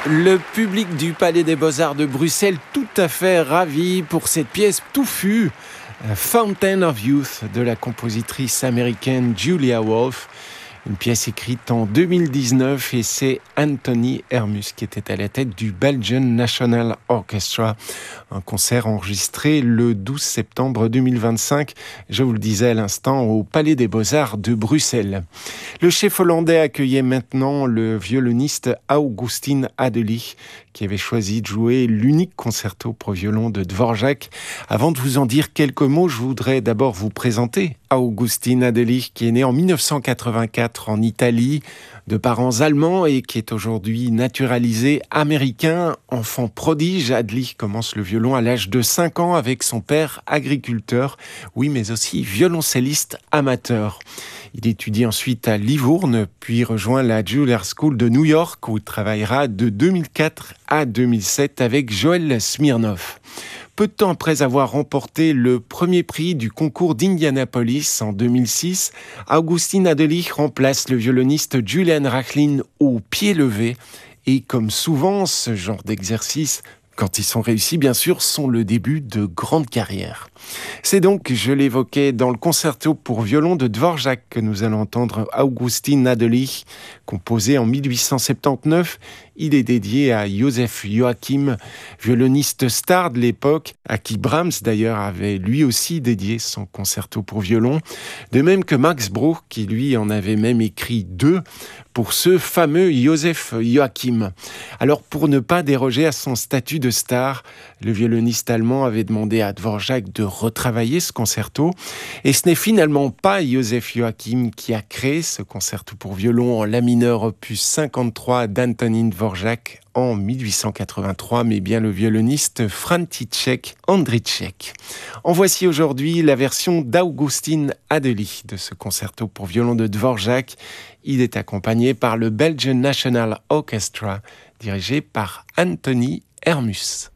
Le public du Palais des Beaux-Arts de Bruxelles tout à fait ravi pour cette pièce touffue, Fountain of Youth de la compositrice américaine Julia Wolf. Une pièce écrite en 2019 et c'est Anthony Hermus qui était à la tête du Belgian National Orchestra. Un concert enregistré le 12 septembre 2025, je vous le disais à l'instant, au Palais des Beaux-Arts de Bruxelles. Le chef hollandais accueillait maintenant le violoniste Augustin Adelich qui avait choisi de jouer l'unique concerto pour violon de Dvorak. Avant de vous en dire quelques mots, je voudrais d'abord vous présenter Augustin Adelich qui est né en 1984 en Italie, de parents allemands et qui est aujourd'hui naturalisé américain. Enfant prodige, Adelich commence le violon à l'âge de 5 ans avec son père agriculteur, oui mais aussi violoncelliste amateur. Il étudie ensuite à Livourne, puis rejoint la Juilliard School de New York où il travaillera de 2004 à 2007 avec Joël Smirnoff. Peu de temps après avoir remporté le premier prix du concours d'Indianapolis en 2006, Augustin Adelich remplace le violoniste Julian Rachlin au pied levé. Et comme souvent, ce genre d'exercice, quand ils sont réussis, bien sûr, sont le début de grandes carrières. C'est donc, je l'évoquais, dans le concerto pour violon de Dvorak que nous allons entendre Augustin Adelich, composé en 1879. Il est dédié à Joseph Joachim, violoniste star de l'époque, à qui Brahms d'ailleurs avait lui aussi dédié son concerto pour violon, de même que Max Bruch, qui lui en avait même écrit 2 pour ce fameux Joseph Joachim. Alors pour ne pas déroger à son statut de star, le violoniste allemand avait demandé à Dvorak de retravailler ce concerto, et ce n'est finalement pas Joseph Joachim qui a créé ce concerto pour violon en la mineur opus 53 d'Antonín Dvorak en 1883, mais bien le violoniste František Ondříček. En voici aujourd'hui la version d'Augustin Adelich de ce concerto pour violon de Dvorak. Il est accompagné par le Belgian National Orchestra, dirigé par Anthony Hermus.